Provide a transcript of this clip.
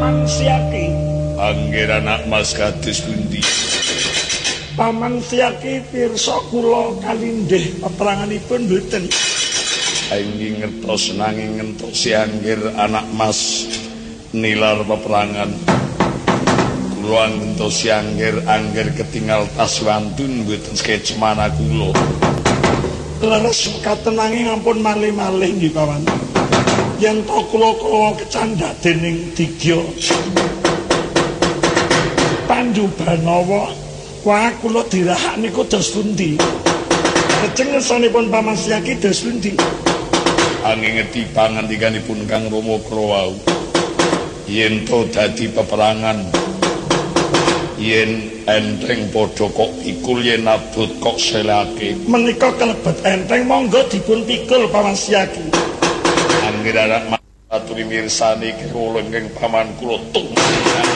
Paman Siaki. Angger anak Mas kados pundi? Paman Siaki pirsa kula kalindih peperanganipun mboten. Inggih ngertos nanging ngentosi Angger anak Mas nilar peperangan. Kula ngentosi Angger ketingal tas wantun mboten skecemana kula. Leres mekaten nanging ampun malih-malih nggih Paman. Yen to kula kecandhak dening Digya Pandhu Banawa, wah kula dirahak niku dos pundi? Lajeng ngersanipun Paman Siaki dos pundi? Anging ngeti pangandikanipun Kang Rama Krawau. Yen to dadi peperangan, yen enteng padha kok pikul, yen abot kok selake. Menika kalebet enteng, monggo dipun pikul Paman Siaki. Angger anak aturi mirsani kula ingkang paman kula tunggal.